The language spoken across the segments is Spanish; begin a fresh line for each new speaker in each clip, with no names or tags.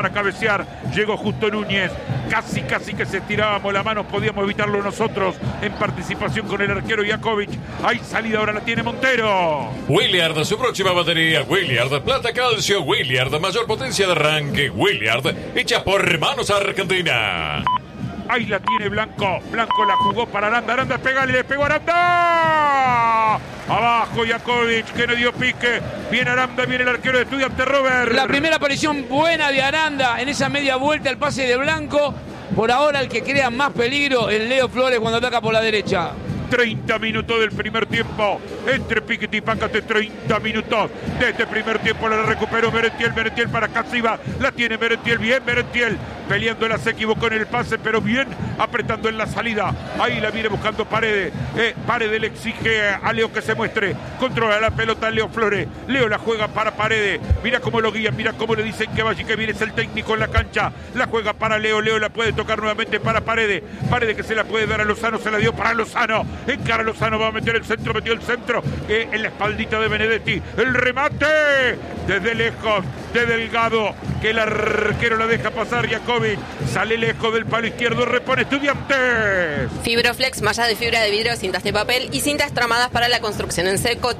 para cabecear, llegó justo Núñez, casi que se estirábamos la mano, podíamos evitarlo nosotros en participación con el arquero Jakovic. Hay salida, ahora la tiene Montero.
Williard, su próxima batería, Williard, plata calcio, Williard, mayor potencia de arranque, Williard, hecha por Manos Argentina.
Ahí la tiene Blanco, Blanco la jugó para Aranda, Aranda pegale, le pegó Aranda. Abajo Jakovic, que no dio pique. Viene Aranda, viene el arquero de Estudiantes, Robert.
La primera aparición buena de Aranda en esa media vuelta, el pase de Blanco. Por ahora el que crea más peligro es Leo Flores cuando ataca por la derecha.
30 minutos del primer tiempo. Entre Piquet y Pácate, 30 minutos de este primer tiempo. La recuperó Merentiel, Merentiel para Casiva. La tiene Merentiel, bien Merentiel. Peleándola, se equivocó en el pase, pero bien apretando en la salida. Ahí la viene buscando Paredes. Paredes le exige a Leo que se muestre. Controla la pelota Leo Flores. Leo la juega para Paredes. Mira cómo lo guían, mira cómo le dicen que vaya y que viene. Es el técnico en la cancha. La juega para Leo. Leo la puede tocar nuevamente para Paredes. Paredes que se la puede dar a Lozano. Se la dio para Lozano. Encara Lozano, va a meter el centro. Metió el centro en la espaldita de Benedetti. El remate desde lejos de Delgado, que el arquero la deja pasar. Jakovic sale lejos del palo izquierdo, repone Estudiantes.
Fibroflex, malla de fibra de vidrio, cintas de papel y cintas tramadas para la construcción en seco.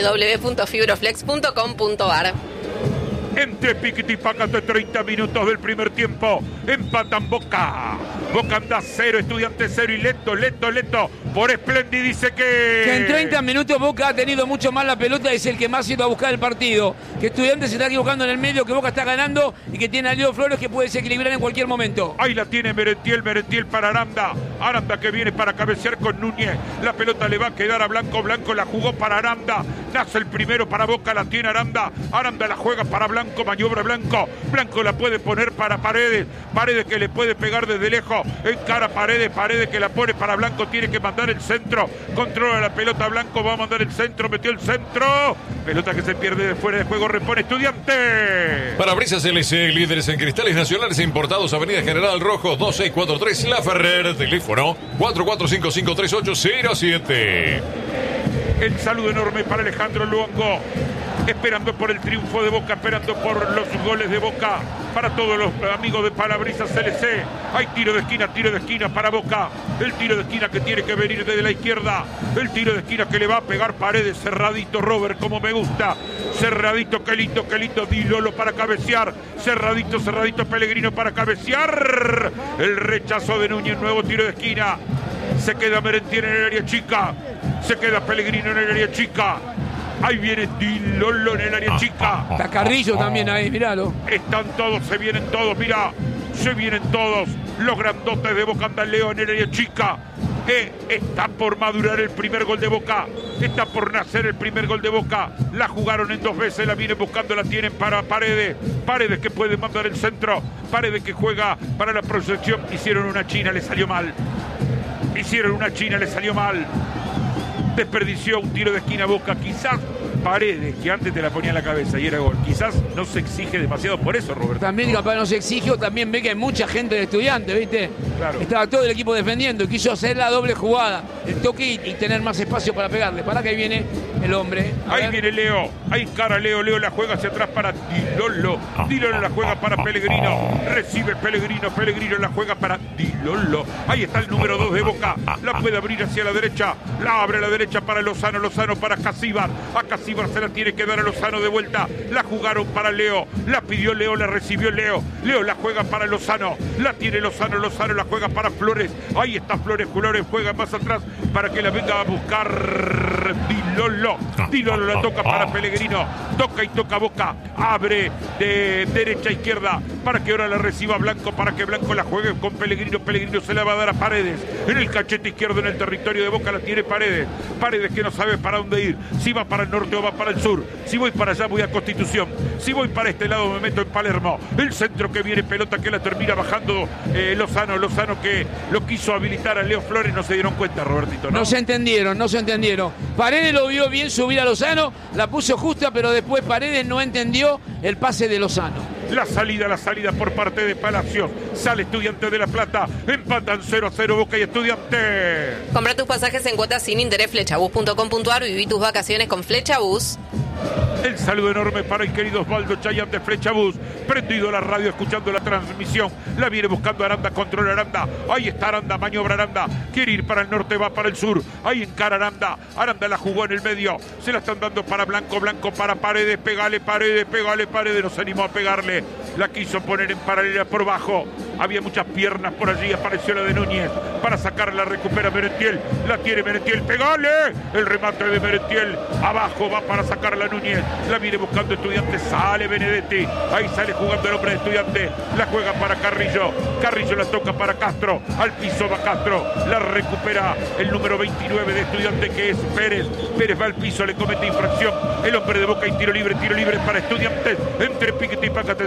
www.fibroflex.com.ar.
Entre Piquet y Pácate, 30 minutos del primer tiempo. Empatan Boca. Boca anda 0, Estudiantes 0 y lento. Por Splendi dice
que en 30 minutos Boca ha tenido mucho más la pelota, es el que más ha ido a buscar el partido. Que Estudiantes se está equivocando en el medio, que Boca está ganando y que tiene a Leo Flores que puede desequilibrar en cualquier momento.
Ahí la tiene Merentiel para Aranda. Aranda que viene para cabecear con Núñez. La pelota le va a quedar a Blanco. Blanco la jugó para Aranda. Nace el primero para Boca, la tiene Aranda. Aranda la juega para Blanco, maniobra Blanco. Blanco la puede poner para Paredes. Paredes que le puede pegar desde lejos. Encara Paredes. Paredes que la pone para Blanco. Tiene que mandar el centro. Controla la pelota Blanco. Va a mandar el centro. Metió el centro. Pelota que se pierde de fuera de juego. Repone Estudiantes.
Parabrisas LC, líderes en cristales nacionales e importados. Avenida General Rojo 2643 La Ferrer. Teléfono 44553807.
El saludo enorme para Alejandro Luongo, esperando por el triunfo de Boca, esperando por los goles de Boca, para todos los amigos de Parabrisas LC. Hay tiro de esquina para Boca. El tiro de esquina que tiene que venir desde la izquierda. El tiro de esquina que le va a pegar Paredes, cerradito Robert, como me gusta. Cerradito, qué lindo, Di Lolo para cabecear. Cerradito, Pellegrino para cabecear. El rechazo de Núñez, nuevo tiro de esquina. Se queda Merentiel en el área chica. Se queda Pellegrino en el área chica. Ahí viene Di Lolo en el área chica.
Está Carrillo también ahí, míralo.
Están todos, se vienen todos, mirá. Se vienen todos. Los grandotes de Boca andan Leo en el área chica. Está por madurar el primer gol de Boca. Está por nacer el primer gol de Boca. La jugaron en 2 veces, la vienen buscando, la tienen para Paredes. Paredes que puede mandar el centro. Paredes que juega para la proyección. Hicieron una china, le salió mal. Desperdició un tiro de esquina Boca. Quizás Paredes, que antes te la ponía en la cabeza y era gol, quizás no se exige demasiado por eso, Roberto.
También capaz no se exige, o también ve que hay mucha gente de Estudiantes, ¿viste?
Claro.
Estaba todo el equipo defendiendo, quiso hacer la doble jugada, el toque y tener más espacio para pegarle. Para que ahí viene el hombre.
Ahí viene Leo, ahí encara Leo la juega hacia atrás para Di Lolo. Di Lolo la juega para Pellegrino. Recibe Pellegrino la juega para Di Lolo. Ahí está el número 2 de Boca. La puede abrir hacia la derecha. La abre a la derecha para Lozano para Casíbar. A Casíbar se la tiene que dar a Lozano de vuelta. La jugaron para Leo. La pidió Leo, la recibió Leo. Leo la juega para Lozano. La tiene Lozano la juega para Flores. Ahí está Flores juega más atrás para que la venga a buscar Di Lolo. Di Lolo la toca para Pellegrino. Toca y toca Boca. Abre de derecha a izquierda para que ahora la reciba Blanco, para que Blanco la juegue con Pellegrino. Pellegrino se la va a dar a Paredes. En el cachete izquierdo en el territorio de Boca la tiene Paredes. Paredes que no sabe para dónde ir. Si va para el norte o va para el sur. Si voy para allá voy a Constitución. Si voy para este lado me meto en Palermo. El centro que viene, pelota que la termina bajando Lozano que lo quiso habilitar a Leo Flores. No se dieron cuenta, Robertito, ¿no?
No se entendieron. Paredes lo vio bien subir a Lozano, la puso justa, pero después Paredes no entendió el pase de Lozano.
La salida por parte de Palacios. Sale Estudiantes de La Plata. Empatan 0-0 Boca y Estudiantes.
Compra tus pasajes en cuotas sin interés, flechabus.com.ar, y viví tus vacaciones con Flechabus.
El saludo enorme para el querido Osvaldo Chayán de Flechabús, prendido la radio, escuchando la transmisión. La viene buscando Aranda, controla Aranda. Ahí está Aranda, maniobra Aranda. Quiere ir para el norte, va para el sur. Ahí encara Aranda. Aranda la jugó en el medio. Se la están dando para Blanco, Blanco para Paredes. Pégale Paredes, pégale Paredes. No se animó a pegarle. La quiso poner en paralela por bajo. Había muchas piernas por allí. Apareció la de Núñez. Para sacarla, recupera Merentiel. La tiene Merentiel. ¡Pégale! El remate de Merentiel. Abajo va para sacarla Núñez. La viene buscando Estudiantes. Sale Benedetti. Ahí sale jugando el hombre de Estudiantes. La juega para Carrillo. Carrillo la toca para Castro. Al piso va Castro. La recupera el número 29 de Estudiantes, que es Pérez. Pérez va al piso, le comete infracción. El hombre de Boca y tiro libre para Estudiantes. Entre Piquete y Pácate.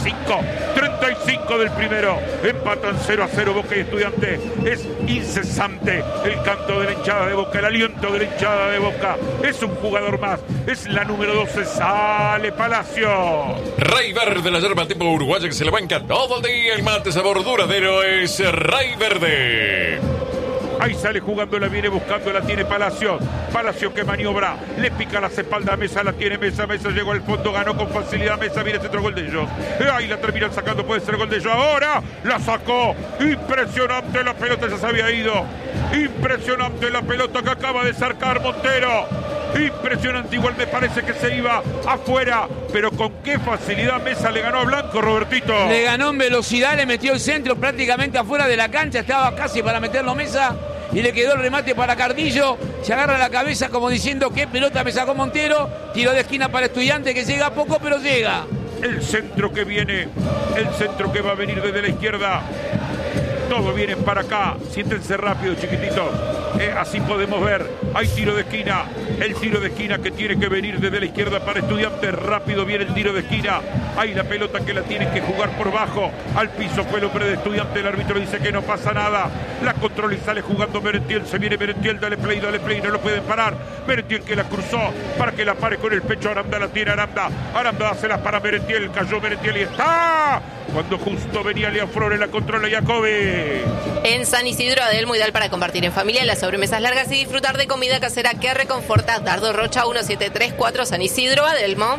35 del primero. Empatan 0-0 Boca y Estudiantes. Es incesante el canto de la hinchada de Boca, el aliento de la hinchada de Boca. Es un jugador más. Es la número 12. Sale Palacio.
Ray Verde, la yerba tipo uruguaya que se le banca todo el día. El mate sabor duradero es Ray Verde.
Ahí sale jugando, la viene buscando, la tiene Palacio. Palacio que maniobra, le pica las espaldas a Mesa, la tiene Mesa. Mesa llegó al fondo, ganó con facilidad Mesa. Viene centro, gol de ellos. Ahí la terminan sacando, puede ser gol de ellos. Ahora la sacó. Impresionante, la pelota ya se había ido. Impresionante la pelota que acaba de sacar Montero. Impresionante, igual me parece que se iba afuera, pero con qué facilidad Mesa le ganó a Blanco, Robertito.
Le ganó en velocidad, le metió el centro prácticamente afuera de la cancha, estaba casi para meterlo Mesa y le quedó el remate para Cardillo. Se agarra la cabeza como diciendo qué pelota me sacó Montero. Tiro de esquina para Estudiante que llega poco, pero llega.
El centro que viene, el centro que va a venir desde la izquierda. Todos vienen para acá. Siéntense rápido, chiquititos. Así podemos ver. Hay tiro de esquina. El tiro de esquina que tiene que venir desde la izquierda para Estudiantes. Rápido viene el tiro de esquina. Hay la pelota que la tienen que jugar por bajo. Al piso fue el hombre de Estudiantes. El árbitro dice que no pasa nada. La controla y sale jugando Merentiel. Se viene Merentiel. Dale play. No lo pueden parar. Merentiel que la cruzó para que la pare con el pecho. Aranda la tiene Aranda. Aranda dáselas para Merentiel. Cayó Merentiel y está. Cuando justo venía Lea Flores, la controla Jacobi.
En San Isidro, Adelmo, ideal para compartir en familia, las sobremesas largas y disfrutar de comida casera que reconforta. Dardo Rocha 1734, San Isidro, Adelmo.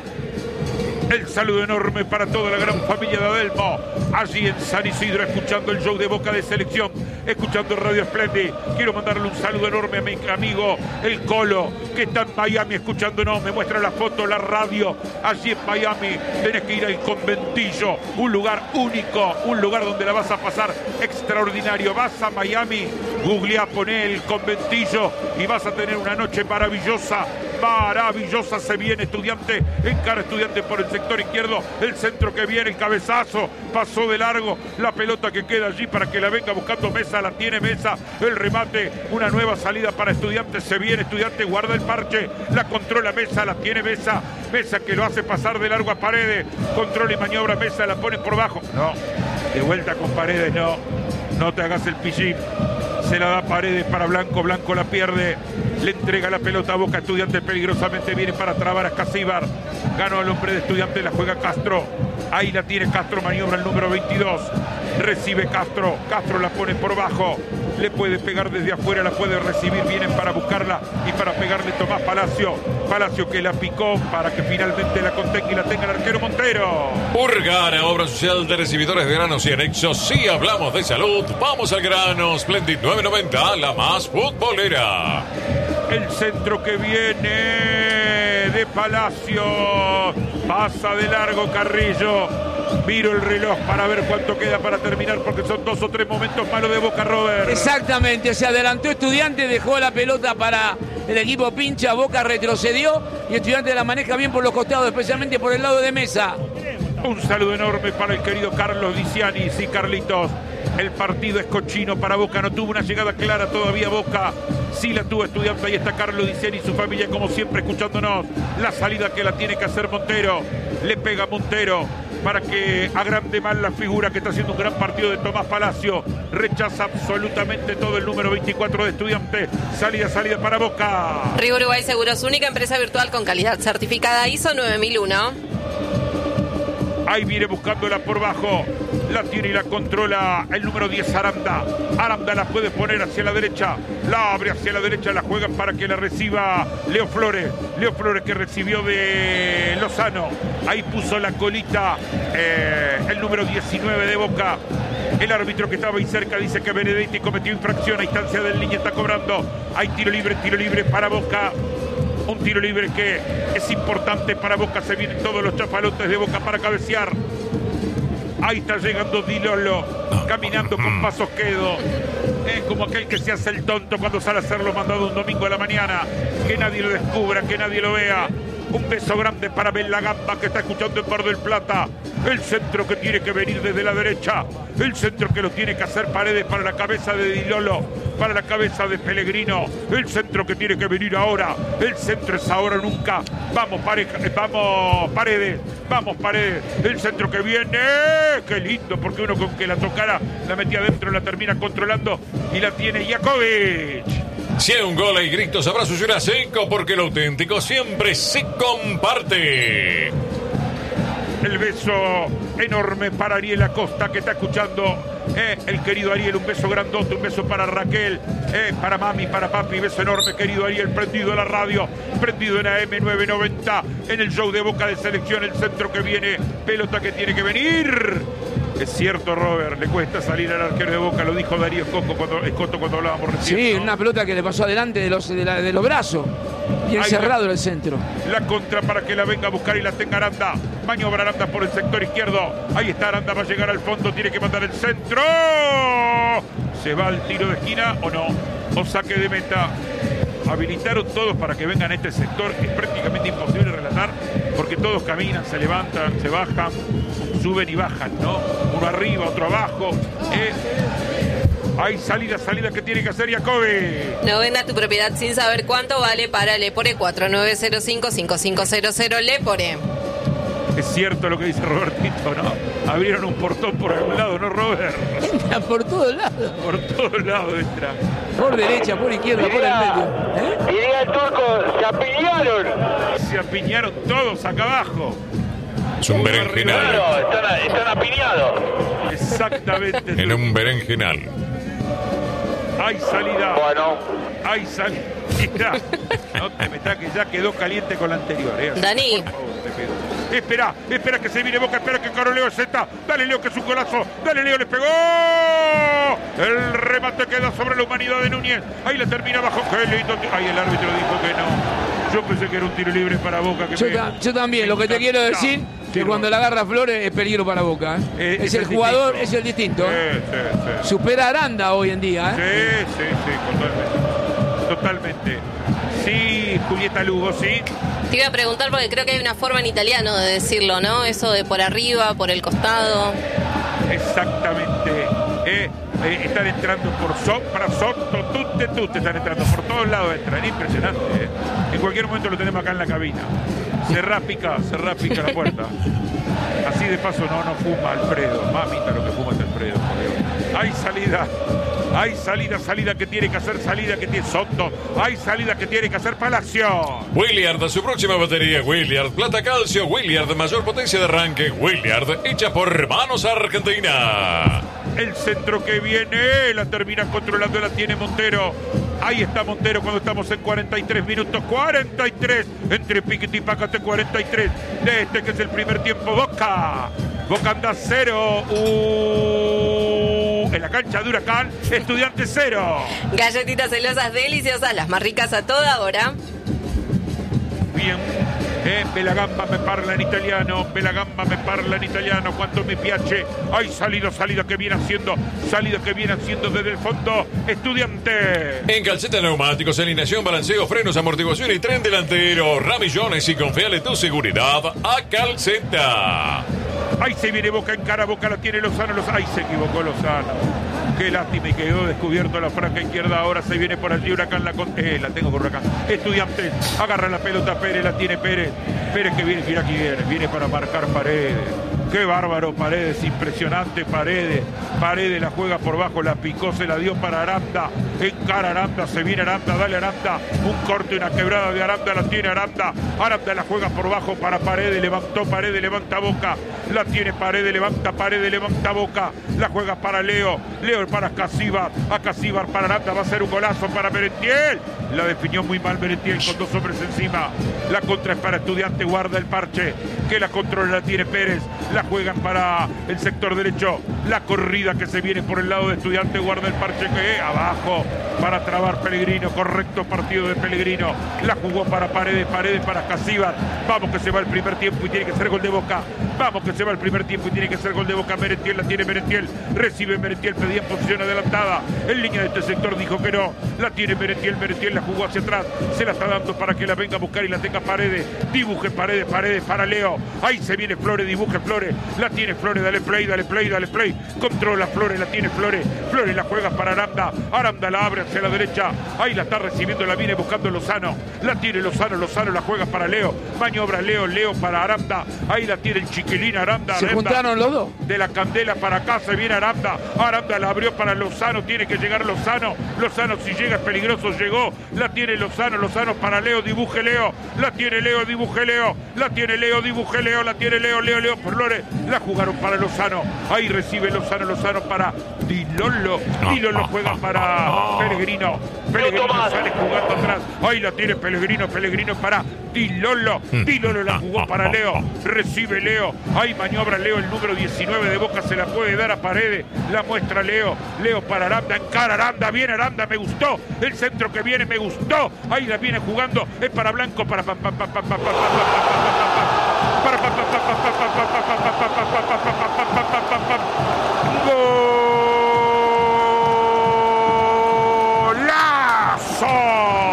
El saludo enorme para toda la gran familia de Adelmo, allí en San Isidro, escuchando el show de Boca de Selección, escuchando Radio Splendid. Quiero mandarle un saludo enorme a mi amigo El Colo, que está en Miami escuchándonos. Me muestra la foto, la radio, allí en Miami. Tenés que ir al Conventillo, un lugar único, un lugar donde la vas a pasar extraordinario. Vas a Miami, googleá, poné el Conventillo y vas a tener una noche maravillosa. Maravillosa. Se viene Estudiante, encara Estudiante por el sector izquierdo, el centro que viene, el cabezazo, pasó de largo, la pelota que queda allí para que la venga buscando Mesa, la tiene Mesa, el remate, una nueva salida para Estudiantes. Se viene Estudiante, guarda el parche, la controla Mesa, la tiene Mesa, Mesa que lo hace pasar de largo a Paredes, controla y maniobra Mesa, la pone por bajo, no, de vuelta con Paredes, no te hagas el pillín. Se la da Paredes para Blanco, Blanco la pierde, le entrega la pelota a Boca. Estudiantes peligrosamente viene para trabar a Casíbar, ganó al hombre de Estudiantes, la juega Castro, ahí la tiene Castro, maniobra el número 22, recibe Castro, Castro la pone por bajo, le puede pegar desde afuera, la puede recibir, vienen para buscarla y para pegarle Tomás Palacio, Palacio que la picó para que finalmente la contenga y la tenga el arquero Montero.
Urgana, obra social de recibidores de granos y anexos. Si hablamos de salud, vamos al grano. Splendid 990, la más futbolera.
El centro que viene de Palacio, pasa de largo Carrillo. Miro el reloj para ver cuánto queda para terminar, porque son 2 o 3 momentos malos de Boca, Robert.
Exactamente, se adelantó Estudiante, dejó la pelota para el equipo pincha, Boca retrocedió y Estudiante la maneja bien por los costados, especialmente por el lado de Mesa.
Un saludo enorme para el querido Carlos Diciani. Sí, Carlitos, el partido es cochino para Boca, no tuvo una llegada clara todavía Boca, sí la tuvo Estudiante. Ahí está Carlos Diciani y su familia como siempre escuchándonos. La salida que la tiene que hacer Montero, le pega Montero para que agrande mal la figura, que está haciendo un gran partido de Tomás Palacio. Rechaza absolutamente todo el número 24 de Estudiantes. Salida para Boca.
Río Uruguay Seguros, única empresa virtual con calidad certificada ISO 9001.
Ahí viene buscándola por bajo. La tiene y la controla el número 10, Aranda. Aranda la puede poner hacia la derecha. La abre hacia la derecha. La juega para que la reciba Leo Flores. Leo Flores que recibió de Lozano. Ahí puso la colita el número 19 de Boca. El árbitro que estaba ahí cerca dice que Benedetti cometió infracción. A instancia del línea está cobrando. Hay tiro libre para Boca. Un tiro libre que es importante para Boca. Se vienen todos los chafalotes de Boca para cabecear. Ahí está llegando Di Lollo, caminando con pasos quedo. Como aquel que se hace el tonto cuando sale a hacer lo mandado un domingo a la mañana. Que nadie lo descubra, que nadie lo vea. Un beso grande para Belagamba que está escuchando en Mar del Plata. El centro que tiene que venir desde la derecha. El centro que lo tiene que hacer Paredes para la cabeza de Di Lollo. Para la cabeza de Pellegrino. El centro que tiene que venir ahora. El centro es ahora o nunca. Vamos Paredes. Vamos Paredes. El centro que viene. Qué lindo, porque uno con que la tocara la metía adentro, la termina controlando y la tiene Jakovic.
Si hay un gol y gritos, abrazos y una 5, porque lo auténtico siempre se comparte.
El beso enorme para Ariel Acosta que está escuchando. El querido Ariel, un beso grandote, un beso para Raquel, para mami, para papi, beso enorme, querido Ariel, prendido a la radio, prendido en AM990, en el show de Boca de Selección, el centro que viene, pelota que tiene que venir. Es cierto, Robert, le cuesta salir al arquero de Boca, lo dijo Darío Escoto cuando hablábamos recién.
Sí,
¿no?
Una pelota que le pasó adelante de los brazos. Bien cerrado en el centro.
La contra para que la venga a buscar y la tenga Aranda. Maniobra Aranda por el sector izquierdo. Ahí está Aranda, va a llegar al fondo, tiene que mandar el centro. ¿Se va al tiro de esquina o no? O saque de meta. Habilitaron todos para que vengan a este sector. Es prácticamente imposible relatar porque todos caminan, se levantan, se bajan, suben y bajan, ¿no? Uno arriba, otro abajo. Hay salida que tiene que hacer Jakovic.
No venda tu propiedad sin saber cuánto vale para Lepore 4905-5500 Lepore.
Es cierto lo que dice Robertito, ¿no? Abrieron un portón por algún lado, ¿no, Robert?
Entra por todos lados.
Por todos lados entra.
Por derecha, por izquierda, por el medio.
Diría el turco, se apiñaron.
Se apiñaron todos acá abajo.
Es un berenjenal.
Claro, están apiñados.
Exactamente.
En un berenjenal.
Hay salida.
Bueno.
Hay salida. No te metas que ya quedó caliente con la anterior.
Dani.
Espera que se viene Boca, espera que Caro Leo Z. Dale Leo que es un golazo. Dale Leo, le pegó. El remate queda sobre la humanidad de Núñez. Ahí la termina abajo. Qué lindo. Ahí el árbitro dijo que no. Yo pensé que era un tiro libre para Boca.
Yo también, lo que te quiero decir que cuando la agarra Flores es peligro para Boca. Es el jugador,
distinto.
es el distinto.
Sí.
Supera a Aranda hoy en día.
Sí, totalmente. Sí, Julieta Lugo, sí.
Te iba a preguntar porque creo que hay una forma en italiano de decirlo, ¿no? Eso de por arriba, por el costado.
Exactamente. Están entrando por sopra, sotto, tutte, están entrando por todos lados, entran. Impresionante. En cualquier momento lo tenemos acá en la cabina. Se raspica la puerta. Así de paso no fuma Alfredo. Mamita lo que fuma es Alfredo, por Dios. Hay salida que tiene que hacer, salida que tiene Soto. Hay salida que tiene que hacer Palacio.
Williard, su próxima batería. Williard, plata calcio. Williard, mayor potencia de arranque. Williard, hecha por Manos Argentina.
El centro que viene, la termina controlando, la tiene Montero. Ahí está Montero cuando estamos en 43 minutos. 43 entre Piquete y Pácate, 43 de este que es el primer tiempo. Boca anda 0. En la cancha de Huracán, Estudiantes 0.
Galletitas celosas deliciosas, las más ricas a toda hora.
Bien. Belagamba me parla en italiano. Cuanto mi piace. Hay salida que viene haciendo desde el fondo Estudiante.
En calceta neumáticos, alineación, balanceo, frenos, amortiguación y tren delantero. Ramillones y confiale tu seguridad a Calceta.
Ahí se viene Boca en cara, Boca la tiene Lozano. Ahí se equivocó Lozano. Qué lástima y quedó descubierto la franja izquierda. Ahora se viene por allí Huracán. La tengo por acá. Estudiantes. Agarra la pelota Pérez. La tiene Pérez. Pérez que viene, mira aquí viene para marcar Paredes. Qué bárbaro Paredes, impresionante Paredes. Paredes la juega por bajo, la picó, se la dio para Aranda. Encara Aranda, se viene Aranda, dale Aranda. Un corte, una quebrada de Aranda, la tiene Aranda. Aranda la juega por bajo para Paredes, levantó Paredes, levanta Boca. La tiene Paredes, levanta Boca. La juega para Leo. Leo para Acasíbar. Acasíbar para Aranda, va a ser un golazo para Merentiel. La definió muy mal Merentiel con dos hombres encima. La contra es para Estudiante, guarda el parche. Que la controla, la tiene Pérez. La juegan para el sector derecho. La corrida que se viene por el lado de Estudiante, guarda el parche que abajo para trabar Pellegrino. Correcto partido de Pellegrino. La jugó para Paredes, Paredes para Acasíbar. Vamos que se va el primer tiempo y tiene que ser gol de Boca. Vamos que se va el primer tiempo y tiene que ser gol de Boca. Merentiel la tiene Merentiel. Recibe Merentiel, pedía posición adelantada. En línea de este sector dijo que no. La tiene Merentiel, Merentiel la jugó hacia atrás. Se la está dando para que la venga a buscar y la tenga Paredes. Dibuje Paredes, Paredes para Leo. Ahí se viene Flores, dibuje Flores. La tiene Flores, dale play, dale play, dale play. Controla Flores, la tiene Flores. Flores la juega para Aranda. Aranda la abre hacia la derecha. Ahí la está recibiendo, la viene buscando Lozano. La tiene Lozano, Lozano la juega para Leo. Maniobra Leo, Leo para Aranda. Ahí la tiene el chiquilín Aranda.
Se juntaron los dos.
De la Candela para acá se viene Aranda. Aranda la abrió para Lozano. Tiene que llegar Lozano. Lozano si llega es peligroso. Llegó. La tiene Lozano. Lozano para Leo. Dibuje Leo. La tiene Leo. Dibuje Leo. La tiene Leo. Dibuje Leo. La tiene Leo. Leo por Flores. La jugaron para Lozano. Ahí recibe Lozano. Lozano para Di Lollo. Di Lollo juega para Pellegrino. Pellegrino sale jugando atrás. Ahí la tiene Pellegrino. Pellegrino para Di Lollo. Di Lollo la jugó para Leo. Recibe Leo. Ahí maniobra Leo. El número 19 de Boca se la puede dar a Paredes. La muestra Leo. Leo para Aranda. Encara Aranda. Viene Aranda. Me gustó. El centro que viene me gustó. Ahí la viene jugando. Es para Blanco. Para ¡golazo!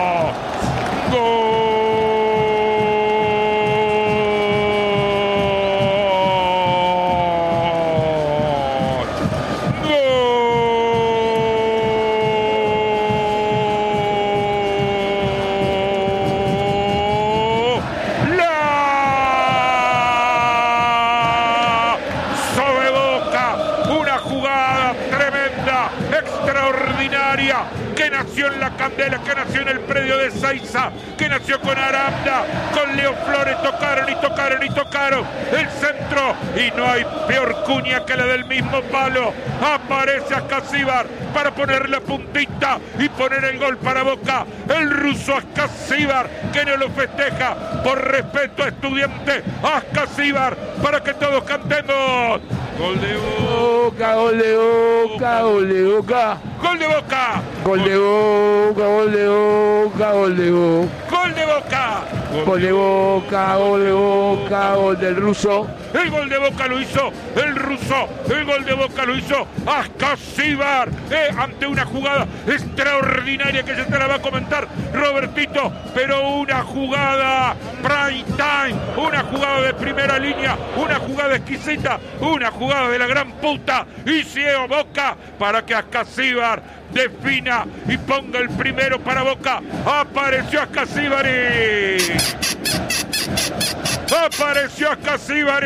Que nació en la Candela, que nació en el predio de Seiza, que nació con Aranda, con Leo Flores, tocaron y tocaron y tocaron el centro y no hay peor cuña que la del mismo palo. Aparece Acasíbar para poner la puntita y poner el gol para Boca. El ruso Acasíbar que no lo festeja por respeto a Estudiante. Acasíbar para que todos cantemos. Gol de Boca,
gol de Boca, gol de Boca.
Gol de Boca.
Gol de Boca, gol de Boca, gol de Boca.
Gol de Boca.
Gol de Boca, gol de Boca, gol del ruso.
El gol de Boca lo hizo el ruso. El gol de Boca lo hizo Acasíbar. Ante una jugada extraordinaria que se te la va a comentar Robertito. Pero una jugada prime time. Una jugada de primera línea. Una jugada exquisita. Una jugada de la gran puta. Y ciego Boca para que Acasíbar defina y ponga el primero para Boca. Apareció Acasíbari. Apareció Acasíbari.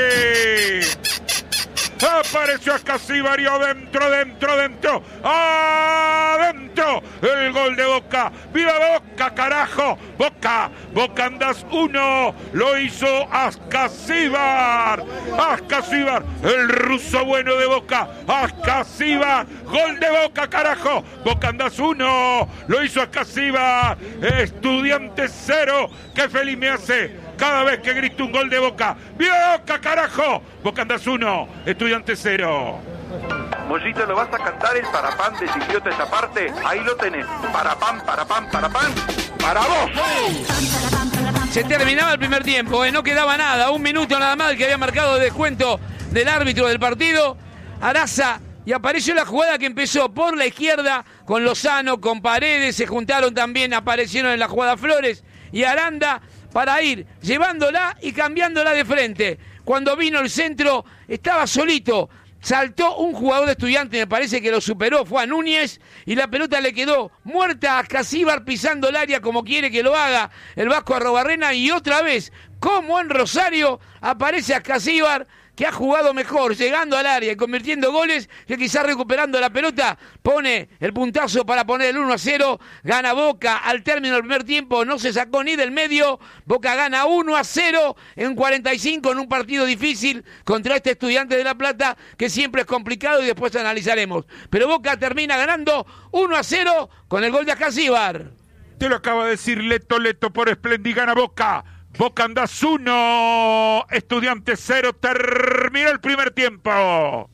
Apareció Acasíbari. Adentro, dentro, dentro. Adentro. El gol de Boca. ¡Viva Boca, carajo! Boca. Boca andás 1. Lo hizo Acasíbar. Acasíbar. El ruso bueno de Boca. Acasíbar. Gol de Boca, carajo. Boca andás 1. Lo hizo Acasíbar. Estudiante 0. Qué feliz me hace cada vez que grito un gol de Boca. ¡Viva Boca, carajo! Boca andás 1. Estudiante 0.
Mollito, ¿lo vas a cantar el parapán de Chiquiote esa parte? Ahí lo tenés. Parapán, parapán, parapán. ¡Para vos!
Se terminaba el primer tiempo, no quedaba nada. 1 minuto nada más que había marcado descuento del árbitro del partido. Araza. Y apareció la jugada que empezó por la izquierda con Lozano, con Paredes. Se juntaron también, aparecieron en la jugada Flores y Aranda para ir llevándola y cambiándola de frente. Cuando vino el centro, estaba solito. Saltó un jugador de Estudiantes, me parece que lo superó, fue a Núñez, y la pelota le quedó muerta a Acasíbar pisando el área como quiere que lo haga el Vasco Arrobarrena, y otra vez, como en Rosario, aparece Acasíbar, que ha jugado mejor, llegando al área y convirtiendo goles, que quizás recuperando la pelota, pone el puntazo para poner el 1-0, gana Boca al término del primer tiempo, no se sacó ni del medio, Boca gana 1-0 en 45 en un partido difícil contra este Estudiantes de La Plata, que siempre es complicado y después analizaremos. Pero Boca termina ganando 1-0 con el gol de Acasíbar.
Te lo acaba de decir Leto por Splendid, gana Boca. Boca andás 1, Estudiantes 0, terminó el primer tiempo.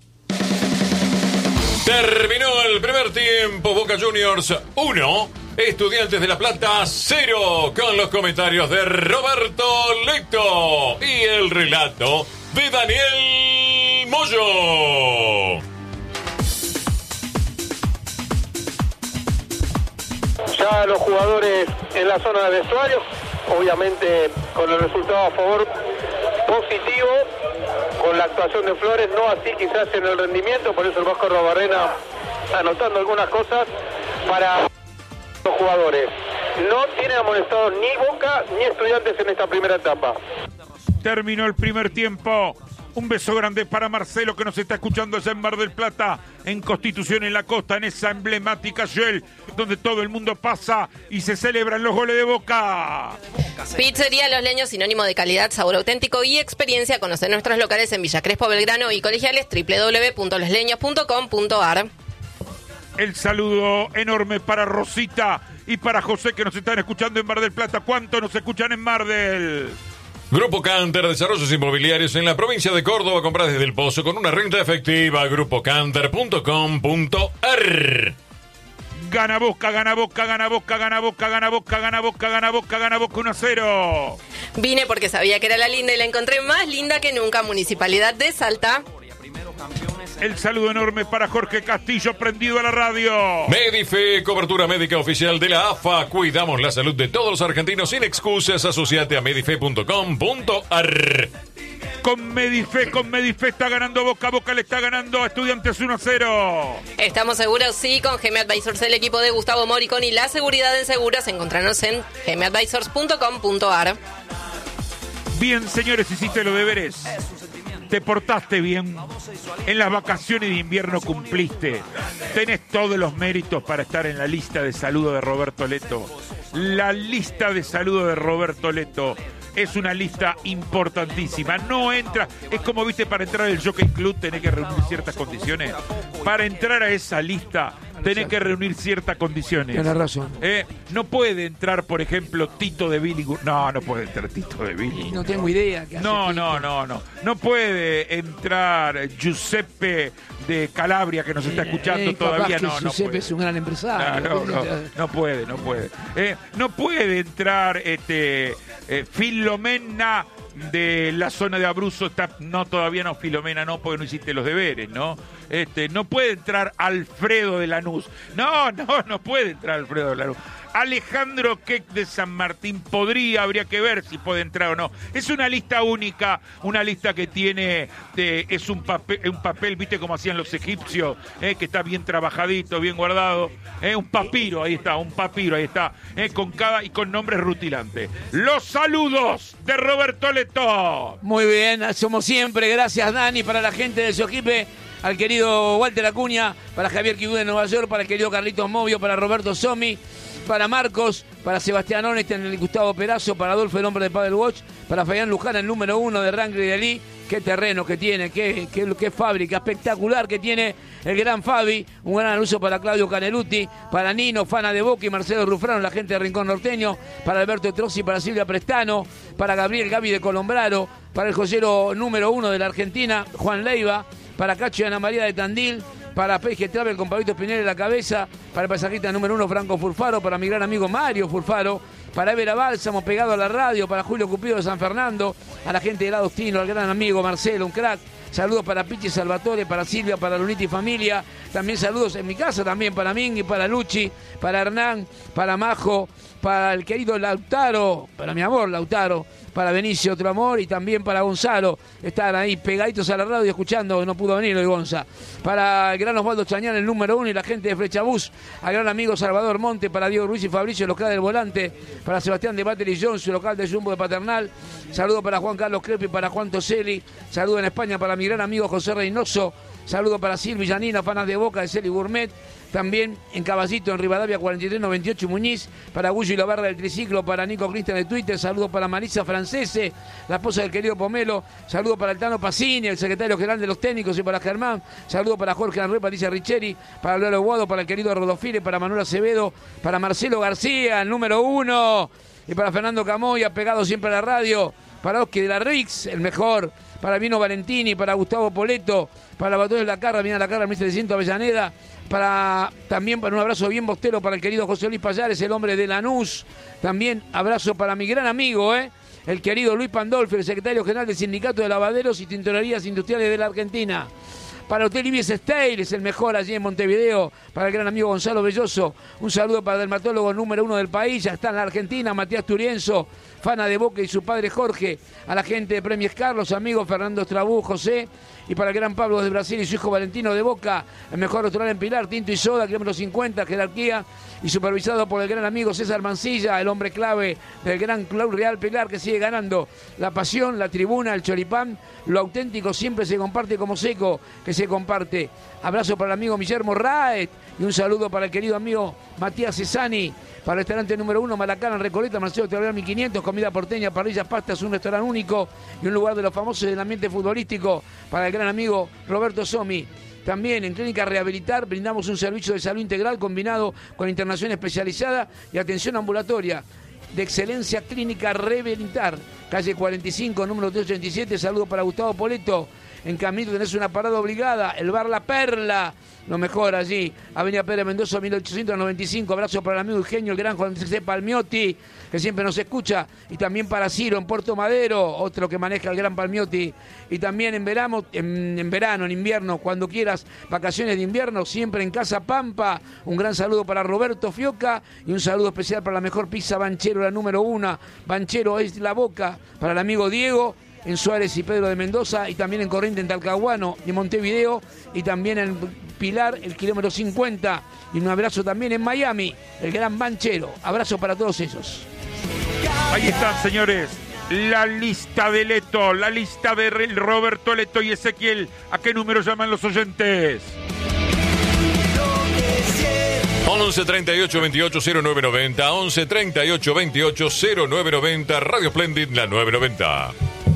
Terminó el primer tiempo, Boca Juniors 1, Estudiantes de La Plata 0, con los comentarios de Roberto Leto y el relato de Daniel Moyo.
Ya los jugadores en la zona de vestuario, obviamente con el resultado a favor positivo, con la actuación de Flores, no así quizás en el rendimiento, por eso el Vasco Robarrena anotando algunas cosas para los jugadores. No tienen amonestados ni Boca ni Estudiantes en esta primera etapa.
Terminó el primer tiempo. Un beso grande para Marcelo, que nos está escuchando allá en Mar del Plata, en Constitución, en la costa, en esa emblemática Shell, donde todo el mundo pasa y se celebran los goles de Boca.
Pizzería Los Leños, sinónimo de calidad, sabor auténtico y experiencia. Conoce nuestros locales en Villa Crespo, Belgrano y Colegiales, www.losleños.com.ar.
El saludo enorme para Rosita y para José, que nos están escuchando en Mar del Plata. ¿Cuánto nos escuchan en Mar del...?
Grupo Canter, desarrollos inmobiliarios en la provincia de Córdoba. Compra desde el Pozo con una renta efectiva. grupocanter.com.ar.
Gana Boca, gana Boca, gana Boca, gana Boca, gana Boca, gana Boca, gana Boca, gana Boca 1-0.
Vine porque sabía que era la linda y la encontré más linda que nunca. Municipalidad de Salta.
El saludo enorme para Jorge Castillo, prendido a la radio.
Medife, cobertura médica oficial de la AFA. Cuidamos la salud de todos los argentinos sin excusas. Asociate a medife.com.ar.
Con Medife está ganando Boca. Boca le está ganando a Estudiantes 1-0.
Estamos seguros, sí, con GM Advisors, el equipo de Gustavo Moricón y la seguridad en seguras. Encontranos en gmadvisors.com.ar.
Bien, señores, hiciste los deberes. Te portaste bien, en las vacaciones de invierno cumpliste, tenés todos los méritos para estar en la lista de saludo de Roberto Leto. La lista de saludo de Roberto Leto es una lista importantísima. No entra, es como viste, para entrar al Jockey Club tenés que reunir ciertas condiciones. Para entrar a esa lista tenés que reunir ciertas condiciones.
Tienes razón.
No puede entrar, por ejemplo, Tito de Billy. No puede entrar Tito de Billy.
No tengo idea. ¿Qué hace
No.
Tito?
No puede entrar Giuseppe de Calabria, que nos está escuchando todavía. No
Giuseppe
puede.
es un gran empresario.
No puede. No puede entrar Filomena de la zona de Abruzzo. Todavía no, Filomena no, porque no hiciste los deberes, ¿no? No puede entrar Alfredo de Lanús. No puede entrar Alfredo de Lanús. Alejandro Keck de San Martín habría que ver si puede entrar o no. Es una lista única, una lista que tiene, es un papel, viste como hacían los egipcios, que está bien trabajadito, bien guardado, un papiro, ahí está, con nombres rutilantes. Los saludos de Roberto Leto.
Muy bien, somos siempre, gracias Dani, para la gente de Sojipe, al querido Walter Acuña, para Javier Quibú de Nueva York, para el querido Carlitos Movio, para Roberto Somi, para Marcos, para Sebastián Onestein, el Gustavo Perazo, para Adolfo, el hombre de Paddle Watch, para Fabián Luján, el número 1 de Wrangler de Ali. Qué terreno que tiene, qué fábrica espectacular que tiene el gran Fabi. Un gran uso para Claudio Caneluti, para Nino, Fana de Boca y Marcelo Rufrano, la gente de Rincón Norteño, para Alberto Trozzi, para Silvia Prestano, para Gabriel Gaby de Colombraro, para el joyero número 1 de la Argentina, Juan Leiva, para Cacho y Ana María de Tandil, para Peje Travel con Pablito Espinel en la cabeza, para el pasajista número 1 Franco Furfaro, para mi gran amigo Mario Furfaro, para Evera Bálsamo pegado a la radio, para Julio Cupido de San Fernando, a la gente de Agostino, al gran amigo Marcelo, un crack. Saludos para Pichi Salvatore, para Silvia, para Lunita y familia. También saludos en mi casa, también para Mingui, para Luchi, para Hernán, para Majo, para el querido Lautaro, para mi amor Lautaro, para Benicio, otro amor, y también para Gonzalo, están ahí pegaditos a la radio escuchando, no pudo venir hoy Gonza. Para el gran Osvaldo Chañán, el número 1, y la gente de Flechabús, al gran amigo Salvador Monte, para Diego Ruiz y Fabricio, local del Volante, para Sebastián de Battery Jones, local de Jumbo de Paternal, saludo para Juan Carlos Crepi, para Juan Toselli, saludo en España para mi gran amigo José Reynoso, saludo para Silvi Janina, fanas de Boca, de Celi Gourmet, también en Caballito, en Rivadavia 4398 Muñiz, para Gullo y la Barra del Triciclo, para Nico Cristian de Twitter, saludo para Marisa Francese, la esposa del querido Pomelo, saludo para el Tano Pacini, el secretario general de los técnicos, y para Germán, saludo para Jorge André, Patricia Richeri, para Lolo Guado, para el querido Rodofile, para Manuel Acevedo, para Marcelo García, el número 1, y para Fernando Camoya, pegado siempre a la radio, para Oscar de la Rix, el mejor, para Vino Valentini, para Gustavo Poleto, para Batón de la Carra, Mina la Carra, 1300 Avellaneda, también para un abrazo bien bostero para el querido José Luis Payares, el hombre de Lanús. También abrazo para mi gran amigo, el querido Luis Pandolfi, el secretario general del Sindicato de Lavaderos y Tintorerías Industriales de la Argentina. Para Hotel Ibis Style, es el mejor allí en Montevideo. Para el gran amigo Gonzalo Belloso, un saludo para el dermatólogo número 1 del país, ya está en la Argentina, Matías Turienzo, fana de Boca, y su padre Jorge. A la gente de Premios Carlos, amigos Fernando Estrabú, José. Y para el gran Pablo de Brasil y su hijo Valentino de Boca, el mejor restaurante en Pilar, Tinto y Soda, kilómetro 50, jerarquía, y supervisado por el gran amigo César Mancilla, el hombre clave del gran Club Real Pilar, que sigue ganando. La pasión, la tribuna, el choripán, lo auténtico siempre se comparte como seco, que se comparte. Abrazo para el amigo Guillermo Raet, y un saludo para el querido amigo Matías Cesani. Para el restaurante número 1, Malacana, en Recoleta, Marcelo Teodoro 1500, comida porteña, parrillas, pastas, un restaurante único y un lugar de los famosos del ambiente futbolístico. Para el gran amigo Roberto Somi. También en Clínica Rehabilitar brindamos un servicio de salud integral combinado con internación especializada y atención ambulatoria. De excelencia, Clínica Rehabilitar, calle 45, número 387. Saludos para Gustavo Poleto. En Camino tenés una parada obligada, el bar La Perla, lo mejor allí, Avenida Pedro Mendoza 1895. Abrazo para el amigo Eugenio, el gran Juan C. Palmiotti, que siempre nos escucha, y también para Ciro en Puerto Madero, otro que maneja el gran Palmiotti. Y también en verano, en invierno, cuando quieras, vacaciones de invierno, siempre en Casa Pampa. Un gran saludo para Roberto Fioca y un saludo especial para la mejor pizza Banchero, la número 1. Banchero es la Boca, para el amigo Diego en Suárez y Pedro de Mendoza, y también en Corriente, en Talcahuano y Montevideo, y también en Pilar, el kilómetro 50. Y un abrazo también en Miami, el gran Banchero. Abrazo para todos esos.
Ahí están, señores, la lista de Leto, la lista de Roberto Leto y Ezequiel. ¿A qué número llaman los oyentes?
11 38 28 0990, 11 38 28 0990, Radio Splendid, la 990.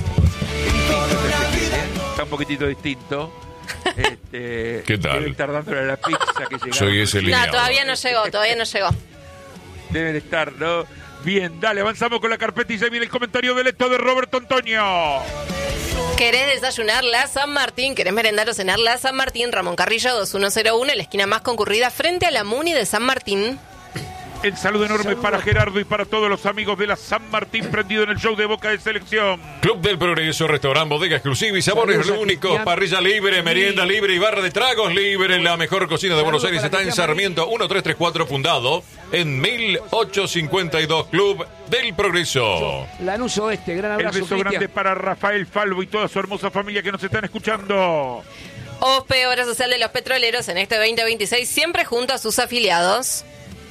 Está un poquitito distinto.
¿Qué tal?
Deben estar dándole la pizza que llegaron.
Soy ese lineado.
No, todavía no llegó.
Deben estar, ¿no? Bien, dale, avanzamos con la carpeta y se viene el comentario del Leto de Roberto Antonio.
¿Querés desayunar la San Martín? ¿Querés merendar o cenar la San Martín? Ramón Carrillo 2101, en la esquina más concurrida frente a la Muni de San Martín.
El saludo enorme para Gerardo y para todos los amigos de la San Martín, prendido en el show de Boca de Selección.
Club del Progreso, restaurante, bodega exclusiva y sabores únicos, parrilla libre, merienda libre y barra de tragos libre. La mejor cocina de Buenos Aires está en Sarmiento 1334, fundado en 1852. Club del Progreso.
Lanús Oeste, gran abrazo.
El beso grande para Rafael Falvo y toda su hermosa familia que nos están escuchando.
OSPE, Obra Social de los Petroleros, en este 2026, siempre junto a sus afiliados.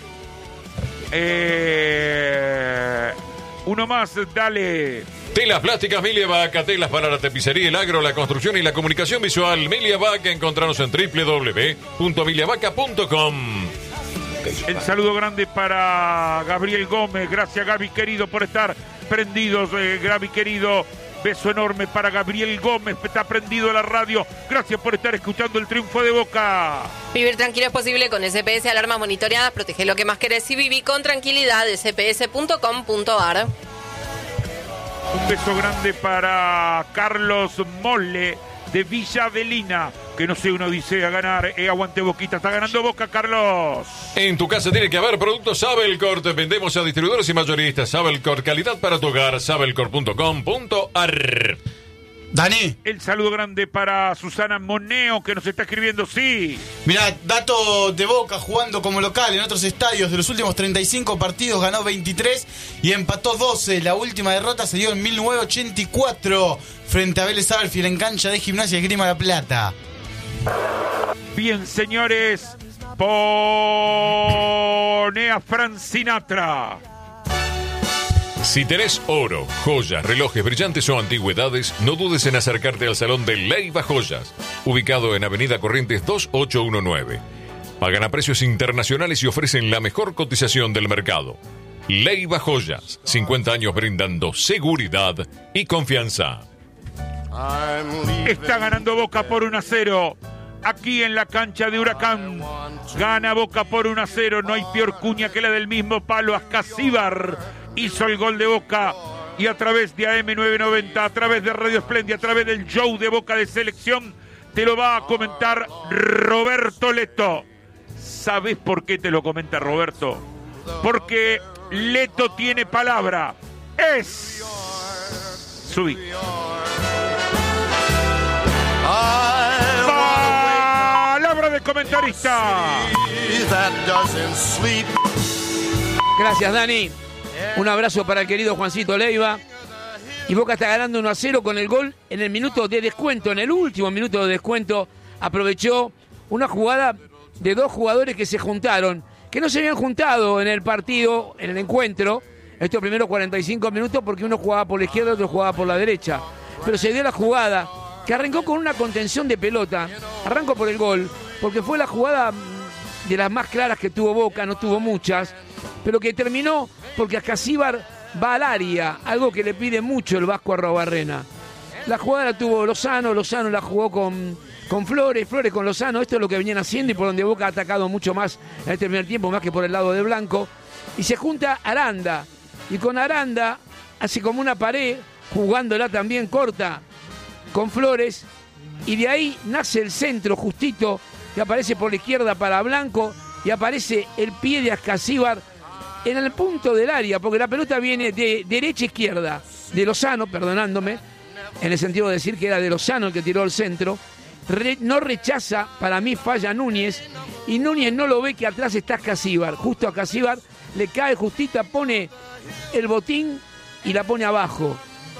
Uno más, dale.
Telas plásticas Milia Vaca, telas para la tapicería, el agro, la construcción y la comunicación visual. Milia Vaca, encontrarnos en www.miliavaca.com.
El saludo grande para Gabriel Gómez. Gracias, Gaby querido, por estar prendidos. Gaby querido, beso enorme para Gabriel Gómez, está prendido a la radio. Gracias por estar escuchando el triunfo de Boca.
Vivir tranquilo es posible con SPS, alarmas monitoreadas. Protege lo que más querés y viví con tranquilidad. sps.com.ar.
Un beso grande para Carlos Molle de Villa Adelina, que no sé, uno dice a ganar, aguante Boquita, está ganando Boca, Carlos.
En tu casa tiene que haber productos Sabelcorp, vendemos a distribuidores y mayoristas. Sabelcorp, calidad para tu hogar, sabelcorp.com.ar.
Dani.
El saludo grande para Susana Moneo, que nos está escribiendo, sí.
Mirá, dato de Boca jugando como local en otros estadios. De los últimos 35 partidos ganó 23 y empató 12. La última derrota se dio en 1984 frente a Vélez Sarsfield en cancha de Gimnasia de Esgrima La Plata.
Bien, señores, pone a Frank Sinatra.
Si tenés oro, joyas, relojes brillantes o antigüedades, no dudes en acercarte al Salón de Leiva Joyas, ubicado en Avenida Corrientes 2819. Pagan a precios internacionales y ofrecen la mejor cotización del mercado. Leiva Joyas, 50 años brindando seguridad y confianza.
Está ganando Boca por 1-0. Aquí en la cancha de Huracán. Gana Boca por 1-0. No hay peor cuña que la del mismo palo. Ascasíbar hizo el gol de Boca. Y a través de AM990, a través de Radio Espléndida, a través del show de Boca de Selección, te lo va a comentar Roberto Leto. ¿Sabés por qué te lo comenta Roberto? Porque Leto tiene palabra. Subí. Palabra de comentarista.
Gracias, Dani. Un abrazo para el querido Juancito Leiva. Y Boca está ganando 1-0 con el gol en el minuto de descuento. En el último minuto de descuento aprovechó una jugada de dos jugadores que se juntaron, que no se habían juntado en el partido, en el encuentro, estos primeros 45 minutos, porque uno jugaba por la izquierda y otro jugaba por la derecha. Pero se dio la jugada, que arrancó con una contención de pelota. Arrancó por el gol, porque fue la jugada de las más claras que tuvo Boca, no tuvo muchas, pero que terminó porque Ascasíbar va al área, algo que le pide mucho el Vasco Arrobarrena. La jugada la tuvo Lozano la jugó con Flores con Lozano. Esto es lo que venían haciendo y por donde Boca ha atacado mucho más en este primer tiempo, más que por el lado de Blanco. Y se junta Aranda, y con Aranda hace como una pared, jugándola también corta con Flores, y de ahí nace el centro justito, que aparece por la izquierda para Blanco, y aparece el pie de Ascasíbar en el punto del área, porque la pelota viene de derecha a izquierda, de Lozano, perdonándome, en el sentido de decir que era de Lozano el que tiró el centro. No rechaza, para mí falla Núñez, y Núñez no lo ve que atrás está Ascasíbar. Justo a Ascasíbar le cae justita, pone el botín y la pone abajo.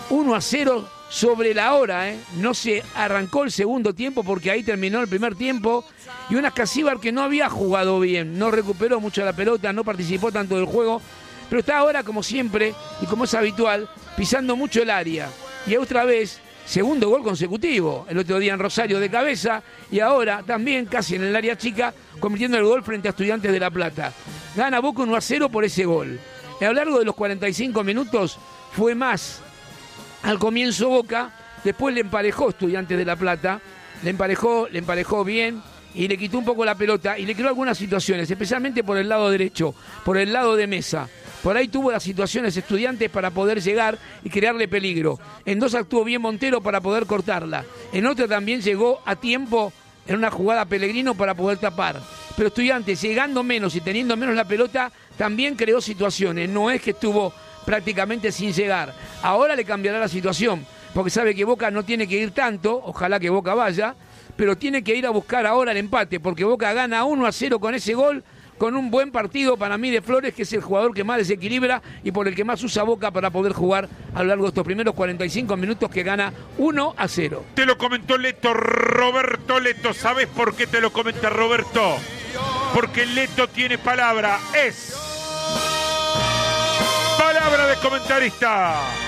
1-0 sobre la hora, No se arrancó el segundo tiempo porque ahí terminó el primer tiempo. Y un Ascasíbar que no había jugado bien, no recuperó mucho la pelota, no participó tanto del juego, pero está ahora, como siempre y como es habitual, pisando mucho el área. Y otra vez, segundo gol consecutivo, el otro día en Rosario de cabeza, y ahora también casi en el área chica, convirtiendo el gol frente a Estudiantes de La Plata. Gana Boca 1-0 por ese gol. A lo largo de los 45 minutos fue más. Al comienzo Boca, después le emparejó Estudiantes de La Plata, le emparejó bien, y le quitó un poco la pelota y le creó algunas situaciones, especialmente por el lado derecho, por el lado de Mesa. Por ahí tuvo las situaciones Estudiantes para poder llegar y crearle peligro. En dos actuó bien Montero para poder cortarla. En otra también llegó a tiempo en una jugada Pellegrino para poder tapar. Pero Estudiantes, llegando menos y teniendo menos la pelota, también creó situaciones. No es que estuvo prácticamente sin llegar. Ahora le cambiará la situación, porque sabe que Boca no tiene que ir tanto, ojalá que Boca vaya, pero tiene que ir a buscar ahora el empate, porque Boca gana 1-0 con ese gol, con un buen partido para mí de Flores, que es el jugador que más desequilibra y por el que más usa Boca para poder jugar a lo largo de estos primeros 45 minutos, que gana 1-0.
Te lo comentó Leto, Roberto Leto. ¿Sabes por qué te lo comenta Roberto? Porque Leto tiene palabra. Es palabra de comentarista.